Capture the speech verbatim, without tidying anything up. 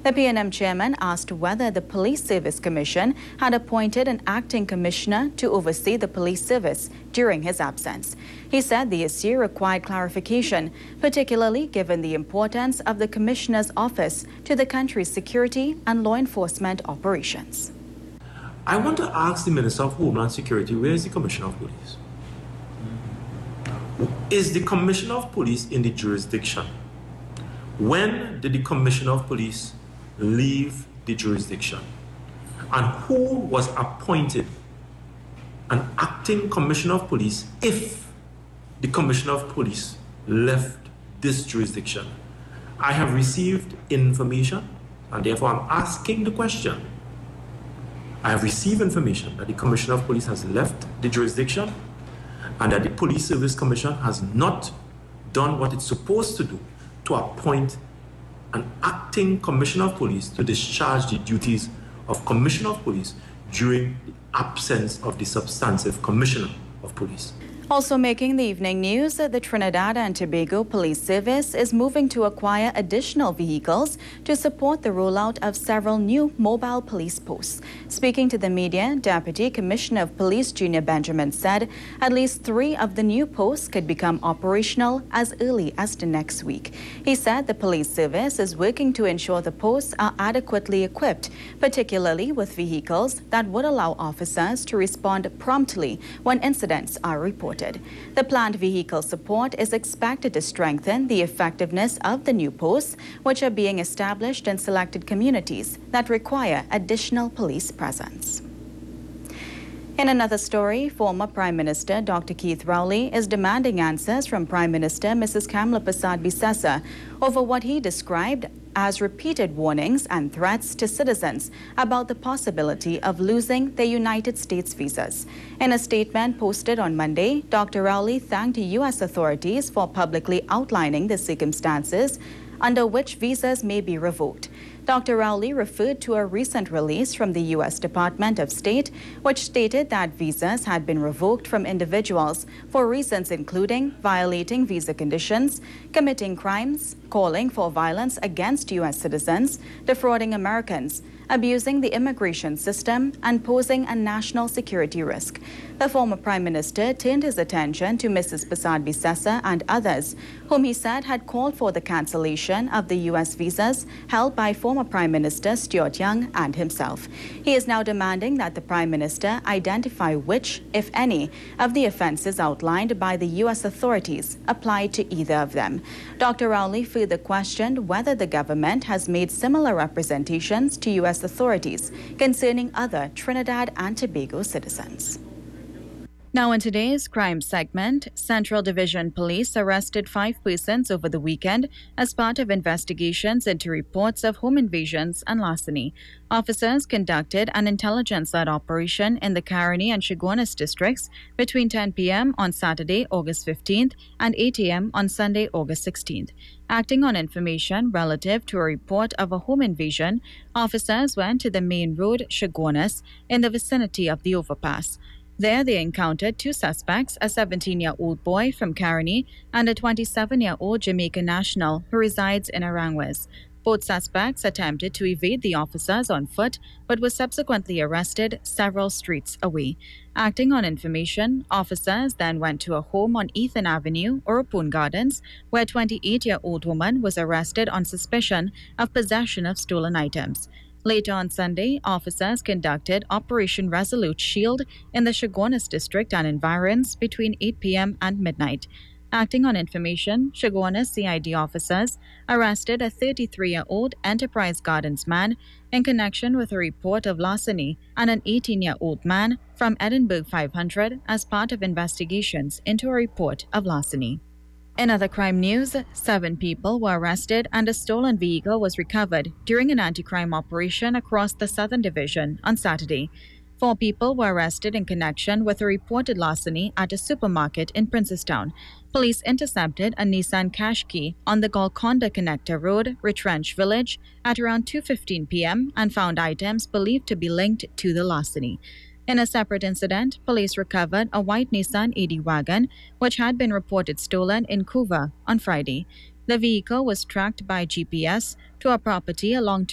The P N M chairman asked whether the Police Service Commission had appointed an acting commissioner to oversee the police service during his absence. He said the issue required clarification, particularly given the importance of the commissioner's office to the country's security and law enforcement operations. I want to ask the Minister of Homeland Security, where is the Commissioner of Police? Is the Commissioner of Police in the jurisdiction? When did the Commissioner of Police leave the jurisdiction? And who was appointed an acting Commissioner of Police if the Commissioner of Police left this jurisdiction? I have received information, and therefore I'm asking the question. I have received information that the Commissioner of Police has left the jurisdiction and that the Police Service Commission has not done what it's supposed to do to appoint an acting Commissioner of Police to discharge the duties of Commissioner of Police during the absence of the substantive Commissioner of Police. Also making the evening news, the Trinidad and Tobago Police Service is moving to acquire additional vehicles to support the rollout of several new mobile police posts. Speaking to the media, Deputy Commissioner of Police Junior Benjamin said at least three of the new posts could become operational as early as the next week. He said the police service is working to ensure the posts are adequately equipped, particularly with vehicles that would allow officers to respond promptly when incidents are reported. The planned vehicle support is expected to strengthen the effectiveness of the new posts, which are being established in selected communities that require additional police presence. In another story, former Prime Minister Doctor Keith Rowley is demanding answers from Prime Minister Missus Kamla Persad-Bissessar over what he described as repeated warnings and threats to citizens about the possibility of losing their United States visas. In a statement posted on Monday, Doctor Rowley thanked U S authorities for publicly outlining the circumstances under which visas may be revoked. Doctor Rowley referred to a recent release from the U S Department of State, which stated that visas had been revoked from individuals for reasons including violating visa conditions, committing crimes, calling for violence against U S citizens, defrauding Americans, abusing the immigration system, and posing a national security risk. The former Prime Minister turned his attention to Missus Persad-Bissessar and others, whom he said had called for the cancellation of the U S visas held by former Prime Minister Stuart Young and himself. He is now demanding that the Prime Minister identify which, if any, of the offences outlined by the U S authorities apply to either of them. Doctor Rowley further questioned whether the government has made similar representations to U S authorities concerning other Trinidad and Tobago citizens. Now in today's crime segment, Central Division Police arrested five persons over the weekend as part of investigations into reports of home invasions and larceny. Officers conducted an intelligence-led operation in the Caroni and Chaguanas districts between ten p m on Saturday, August fifteenth and eight a m on Sunday, August sixteenth. Acting on information relative to a report of a home invasion, officers went to the main road, Chaguanas, in the vicinity of the overpass. There, they encountered two suspects, a seventeen-year-old boy from Caroni and a twenty-seven-year-old Jamaican national who resides in Aranguez. Both suspects attempted to evade the officers on foot, but were subsequently arrested several streets away. Acting on information, officers then went to a home on Ethan Avenue, Oropon Gardens, where a twenty-eight-year-old woman was arrested on suspicion of possession of stolen items. Later on Sunday, officers conducted Operation Resolute Shield in the Chaguanas district and environs between eight p m and midnight. Acting on information, Chaguanas C I D officers arrested a thirty-three-year-old Enterprise Gardens man in connection with a report of larceny and an eighteen-year-old man from Edinburgh five hundred as part of investigations into a report of larceny. In other crime news, seven people were arrested and a stolen vehicle was recovered during an anti-crime operation across the Southern Division on Saturday. Four people were arrested in connection with a reported larceny at a supermarket in Princestown. Police intercepted a Nissan Qashqai on the Golconda Connector Road, Retrench Village, at around two fifteen p m and found items believed to be linked to the larceny. In a separate incident, police recovered a white Nissan eighty wagon, which had been reported stolen in Couva on Friday. The vehicle was tracked by G P S to a property along